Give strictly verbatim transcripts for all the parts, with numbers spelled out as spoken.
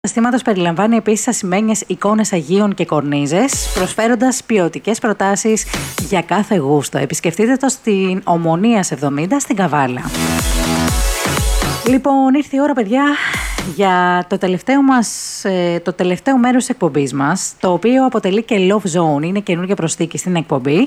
Καταστήματος περιλαμβάνει επίσης ασημένιες εικόνες Αγίων και κορνίζες, προσφέροντας ποιοτικές προτάσεις για κάθε γούστο. Επισκεφτείτε το στην Ομονίας εβδομήντα στην Καβάλα. Λοιπόν, ήρθε η ώρα, παιδιά, για το τελευταίο, μας, το τελευταίο μέρος της εκπομπής μας, το οποίο αποτελεί και Love Zone, είναι καινούργια προσθήκη στην εκπομπή.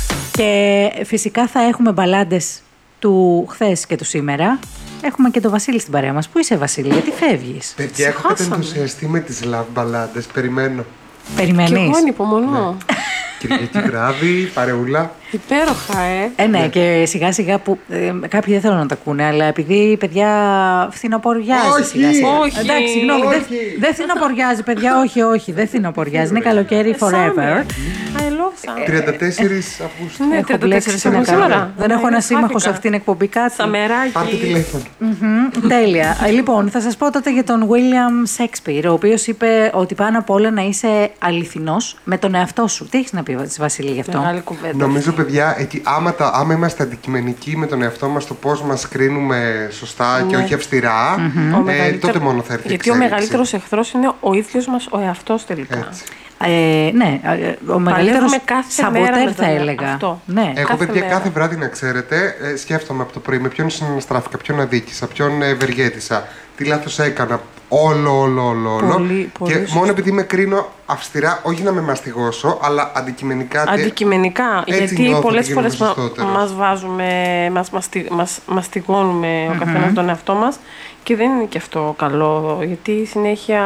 Και φυσικά θα έχουμε μπαλάντες του χθες και του σήμερα. Έχουμε και τον Βασίλη στην παρέα μας. Πού είσαι, Βασίλη, γιατί φεύγεις? Παιδιά, έχω κατενθουσιαστεί με τις love μπαλάντες. Περιμένω. Περιμένεις? Και εγώ ανυπομονώ. Ναι. Κυριακή βράδυ, παρεούλα. Υπέροχα, ε. Ε, ναι, και σιγά σιγά που ε, κάποιοι δεν θέλουν να τα ακούνε, αλλά επειδή παιδιά φθινοποριάζει Όχι, σιγά σιγά. όχι, Εντάξει, συγγνώμη, δεν δε φθινοποριάζει, παιδιά, όχι, όχι, δεν φθινοποριάζει. Είναι καλοκαίρι forever. I love summer. τριάντα τέσσερα Αυγούστου. Ναι, Έχω τριάντα μπλέξει τέσσερα σε ένα σήμερα. καλό. Δεν έχω ένα σύμμαχο σε αυτήν την εκπομπή, κάτι. Σαμεράκι. Πάρτε τηλέφωνο. Μμμ, τέλεια. Ε, Λοιπόν, θα σας πω τότε για τον William Shakespeare, ο οποίος είπε ότι πάνω απ' όλα να είσαι αληθινός με τον εαυτό σου. Τι έχεις να πει, Βασίλη, γι' αυτό? Μεγάλη κουβέντα. Νομίζω, παιδιά, εκεί, άμα, τα, άμα είμαστε αντικειμενικοί με τον εαυτό μας, το πώς μας κρίνουμε σωστά και Ναι. όχι αυστηρά, Ο ε, μεγαλύτερο- τότε μόνο θα έρθει η Γιατί ο εξέλιξη. μεγαλύτερος εχθρός είναι ο ίδιος μας ο εαυτός τελικά. Έτσι. Ε, ναι, ε, ο μεγαλύτερος κάθε μέρα σαμποτέρ με θα τον- έλεγα. αυτό. Ναι. Εγώ, Κάθε παιδιά, μέρα. κάθε βράδυ να ξέρετε, ε, σκέφτομαι από το πρωί με ποιον συναστράφηκα, ποιον αδίκησα, ποιον ε, ευεργέτησα, τι λάθος έκανα. Όλο, όλο, όλο, όλο. Πολύ, πολύ Και σωστό. μόνο επειδή με κρίνω αυστηρά, όχι να με μαστιγώσω, αλλά αντικειμενικά. τι- Αντικειμενικά, έτσι γιατί νιώθω πολλές ότι γίνομαι φορές μα, σωστότερος. μας βάζουμε, μας, μαστι, μας μαστιγώνουμε ο καθένας τον εαυτό μας και δεν είναι και αυτό καλό, γιατί συνέχεια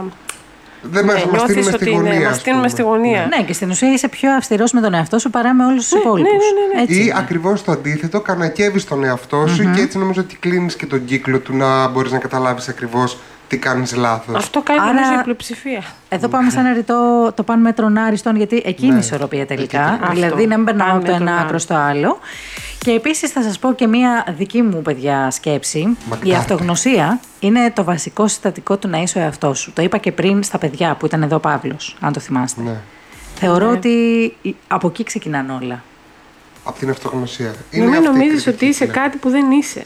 Δεν μας ναι, μας στείλουμε νιώθεις στη ότι γωνία. ναι, μας ας στείλουμε πούμε. στη γωνία. Ναι, και στην ουσία είσαι πιο αυστηρός με τον εαυτό σου παρά με όλους τους Ναι, υπόλοιπους. ναι, ναι, ναι. Έτσι Ή είναι. ακριβώς το αντίθετο, κανακεύεις τον εαυτό σου και έτσι νομίζω ότι κλείνεις και τον κύκλο του να μπορείς να καταλάβεις ακριβώς τι κάνεις λάθος. Αυτό κάνει Άρα- νομίζω η πλειοψηφία. Εδώ πάμε σαν ρητό το παν μέτρον άριστον, γιατί εκεί είναι η ισορροπία τελικά. Αυτό. Δηλαδή να μην περνάω Παν από το μέτρον ένα προς άριστον. το άλλο. Και επίσης θα σας πω και μία δική μου, παιδιά, σκέψη. Μακάρι. Η αυτογνωσία είναι το βασικό συστατικό του να είσαι ο εαυτός σου. Το είπα και πριν στα παιδιά που ήταν εδώ ο Παύλος, αν το θυμάστε. Ναι. Θεωρώ Ναι. ότι από εκεί ξεκινάνε όλα. Από την αυτογνωσία. Να Είναι μην αυτή η νομίζεις κριτική, ότι είσαι ναι. κάτι που δεν είσαι.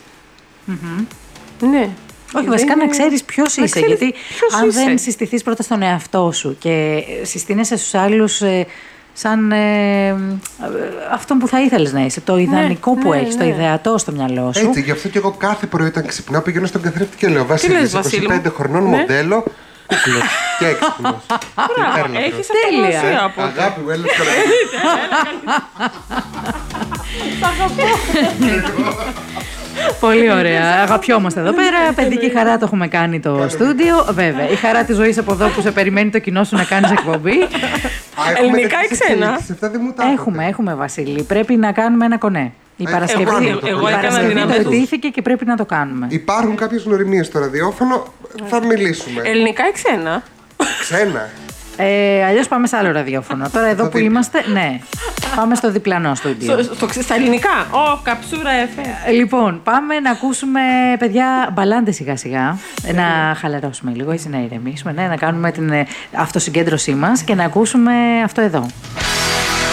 Ναι. Όχι, Δεν βασικά να είναι- ξέρεις ποιος να είσαι. ξέρεις Γιατί ποιος αν είσαι. δεν συστηθείς πρώτα στον εαυτό σου και συστήνεσαι στους άλλους ε, σαν ε, ε, αυτό που θα ήθελες να είσαι, το ιδανικό που ναι, έχεις, το ναι. ιδεατό στο μυαλό σου. Έτσι, γι' αυτό και εγώ κάθε πρωί όταν ξυπνάω πηγαίνω στον καθρέφτη και λέω Βασίλης, λες, Βασίλη είκοσι μου? πέντε χρονών Ναι. μοντέλο, κούκλος και έξυπνος. Και πέρλατος. Έχεις Τέλεια. αυτογνωσία από Αγάπη μου, έλα στο Πολύ ωραία. Αγαπιόμαστε εδώ πέρα. Παιδική χαρά το έχουμε κάνει το στούντιο. Βέβαια. Η χαρά της ζωής από εδώ που σε περιμένει το κοινό σου να κάνεις εκπομπή. Ελληνικά ή ξένα? Αυτά δεν μου τα Έχουμε, έχουμε, Βασίλη. Πρέπει να κάνουμε ένα κονέ. Η Ε, Παρασκευή, εγώ- η εγώ έκανα Παρασκευή την το αμέσως. ετήθηκε και πρέπει να το κάνουμε. Υπάρχουν κάποιες γνωριμίες στο ραδιόφωνο, θα μιλήσουμε. Ελληνικά ή ξένα? Ξένα. Ε, αλλιώς πάμε σε άλλο ραδιόφωνο. Τώρα εδώ Στο που δίπλα. είμαστε, ναι. Πάμε στο διπλανό στούντιο. Στο- στο- Στα ελληνικά. Ω, καψούρα εφέ. Ε, Λοιπόν, πάμε να ακούσουμε, παιδιά, μπαλάντες σιγά σιγά. Να χαλαρώσουμε λίγο, έτσι να ηρεμήσουμε, ναι, να κάνουμε την ε, αυτοσυγκέντρωσή μας και να ακούσουμε αυτό εδώ.